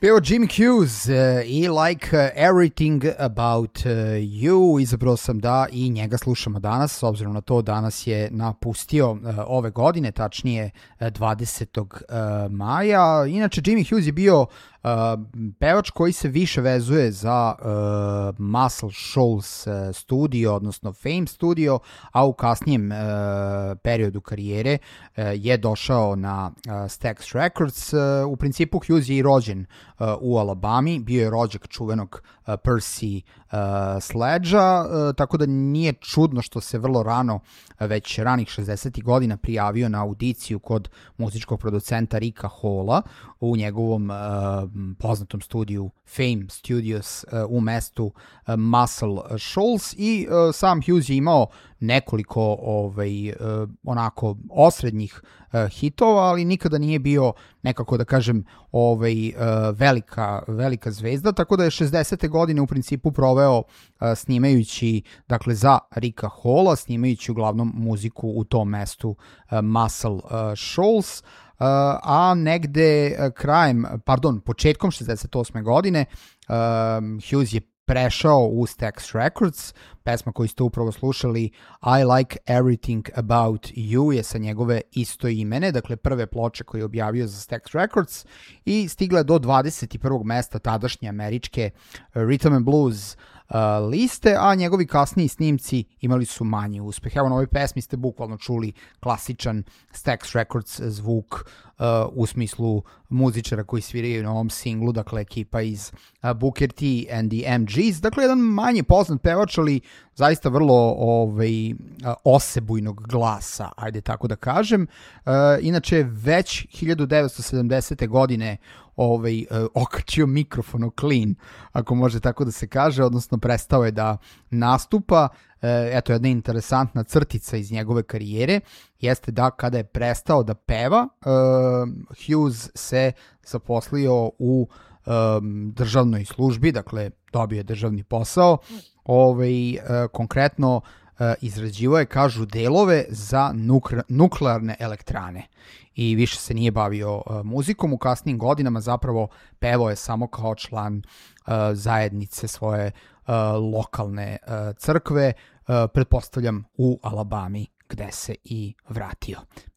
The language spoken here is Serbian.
Bio Jim Hughes i Like Everything About You. Izabrao sam da i njega slušamo danas, s obzirom na to danas je napustio ove godine, tačnije 20. maja. Inače, Jimmy Hughes je bio pevač koji se više vezuje za Muscle Shoals studio, odnosno Fame studio, a u kasnijem periodu karijere je došao na Stax Records. U principu Hughes je i rođen u Alabami, bio je rođak čuvenog Percy Sledgea, tako da nije čudno što se vrlo rano, već ranih 60. godina, prijavio na audiciju kod muzičkog producenta Ricka Halla u njegovom poznatom studiju Fame Studios u mestu Muscle Shoals i sam Hughes je imao nekoliko onako osrednjih hitova, ali nikada nije bio nekako, da kažem, velika zvezda, tako da je 60. godine u principu proveo snimajući, dakle, za Ricka Halla, snimajući uglavnom muziku u tom mestu Muscle Shoals, a negde početkom 68. godine Hughes je prešao u Stax Records. Pesma koju ste upravo slušali, I Like Everything About You, je sa njegove istoimene, dakle prve ploče koje je objavio za Stax Records, i stigla do 21. mesta tadašnje američke Rhythm and Blues liste, a njegovi kasniji snimci imali su manji uspeh. Evo, na ovoj pesmi ste bukvalno čuli klasičan Stax Records zvuk u smislu muzičara koji sviraju na ovom singlu, dakle ekipa iz Booker T and the MGs, dakle jedan manje poznat pevač, ali zaista vrlo osebujnog glasa, ajde tako da kažem. Inače, već 1970. godine okačio mikrofon o klin, ako može tako da se kaže, odnosno prestao je da nastupa. Eto, jedna interesantna crtica iz njegove karijere jeste da kada je prestao da peva, Hughes se zaposlio u državnoj službi, dakle dobio je državni posao, konkretno izrađivao je, kažu, delove za nuklearne elektrane i više se nije bavio muzikom. U kasnijim godinama zapravo pevao je samo kao član zajednice svoje lokalne crkve, pretpostavljam u Alabami, gde se i vratio.